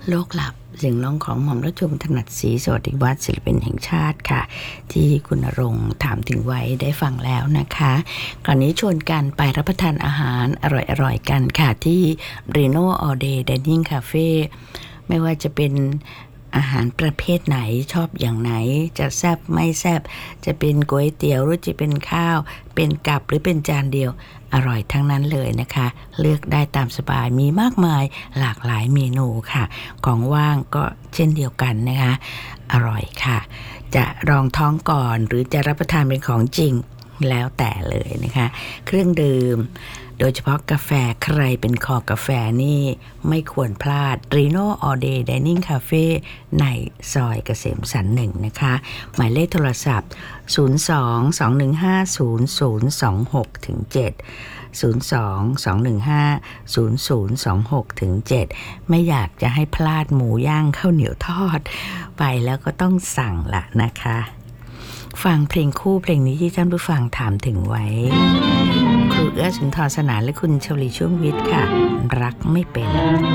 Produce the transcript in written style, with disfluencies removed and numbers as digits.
โลกลับเสียงร้องของหม่อมราชวงศ์ถนัดศรีสวัสดิวัฒน์ศิลปินแห่งชาติค่ะที่คุณณรงค์ถามถึงไว้ได้ฟังแล้วนะคะคราวนี้ชวนกันไปรับประทานอาหารอร่อยๆกันค่ะที่ Reno All Day Dining Cafe ไม่ว่าจะเป็นอาหารประเภทไหนชอบอย่างไหนจะแซ่บไม่แซ่บจะเป็นก๋วยเตี๋ยวหรือจะเป็นข้าวเป็นกับหรือเป็นจานเดียวอร่อยทั้งนั้นเลยนะคะเลือกได้ตามสบายมีมากมายหลากหลายเมนูค่ะของว่างก็เช่นเดียวกันนะคะอร่อยค่ะจะรองท้องก่อนหรือจะรับประทานเป็นของจริงแล้วแต่เลยนะคะเครื่องดื่มโดยเฉพาะกาแฟใครเป็นคอกาแฟนี่ไม่ควรพลาด Reno All Day Dining Cafe ในซอยเกษมสัน 1นะคะหมายเลขโทรศัพท์ 02-215-0026-7 02-215-0026-7 ไม่อยากจะให้พลาดหมูย่างข้าวเหนียวทอดไปแล้วก็ต้องสั่งละนะคะฟังเพลงคู่เพลงนี้ที่ท่านผู้ฟังถามถึงไว้ครูเอื้อสุนทรสนานและคุณชลีช่วงวิทย์ค่ะรักไม่เป็น